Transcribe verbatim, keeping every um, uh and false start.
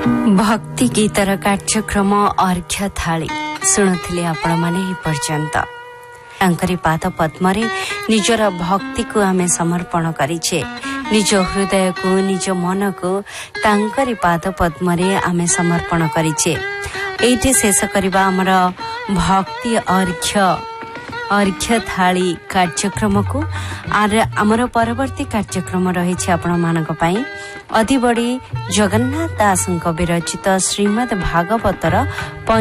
भक्ति गीतर कार्यक्रम अर्घ्य थाली शुणुले आपण माने पर्यंत तांकरी पाद पद्मरे निजर भक्ति को आमे समर्पण करिछे निज हृदय को निज मन को तांकरी पाद पद्मरे आमे समर्पण करिछे। एठी शेष करबा हमर भक्ति अर्घ्य अर्घ्य थाली कार्यक्रम को आर आमर परवर्ती कार्यक्रम रही आपण मानक पई अधिबड़ी जगन्नाथ दासଙ୍କ विरचित श्रीमद् भागवतर